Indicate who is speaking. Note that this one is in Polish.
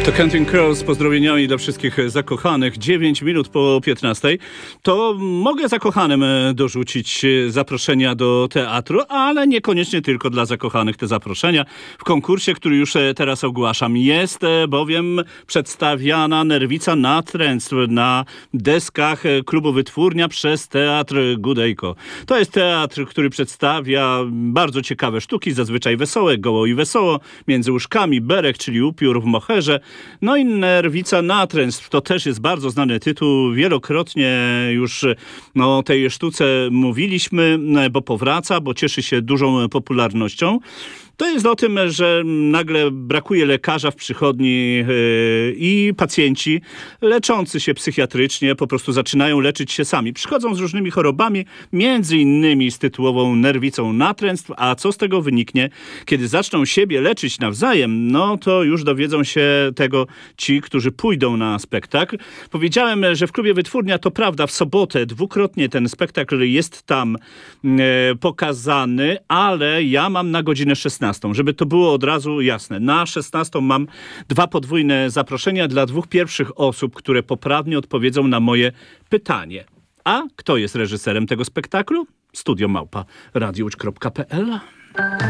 Speaker 1: To Counting Crows z pozdrowieniami dla wszystkich zakochanych. 9 minut po 15. To mogę zakochanym dorzucić zaproszenia do teatru, ale niekoniecznie tylko dla zakochanych te zaproszenia. W konkursie, który już teraz ogłaszam, jest bowiem przedstawiana Nerwica Natręctw na deskach klubu Wytwórnia przez Teatr Gudejko. To jest teatr, który przedstawia bardzo ciekawe sztuki, zazwyczaj wesołe, Goło i wesoło, Między łóżkami, Berek, czyli upiór w moherze. No i Nerwica Natręctw to też jest bardzo znany tytuł. Wielokrotnie już o tej sztuce mówiliśmy, bo powraca, bo cieszy się dużą popularnością. To jest o tym, że nagle brakuje lekarza w przychodni i pacjenci leczący się psychiatrycznie po prostu zaczynają leczyć się sami. Przychodzą z różnymi chorobami, między innymi z tytułową nerwicą natręctw, a co z tego wyniknie? Kiedy zaczną siebie leczyć nawzajem, no to już dowiedzą się tego ci, którzy pójdą na spektakl. Powiedziałem, że w klubie Wytwórnia, to prawda, w sobotę dwukrotnie ten spektakl jest tam pokazany, ale ja mam na godzinę 16. Żeby to było od razu jasne. Na 16 mam 2 podwójne zaproszenia dla 2 pierwszych osób, które poprawnie odpowiedzą na moje pytanie. A kto jest reżyserem tego spektaklu? Studio@radiowłódź.pl